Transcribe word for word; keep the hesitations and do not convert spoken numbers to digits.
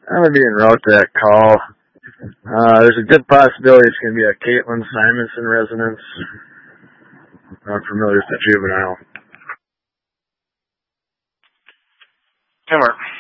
I'm going to be en route to that call. Uh, there's a good possibility it's going to be a Caitlin Simonson residence. I'm familiar with the juvenile. Hey, Mark.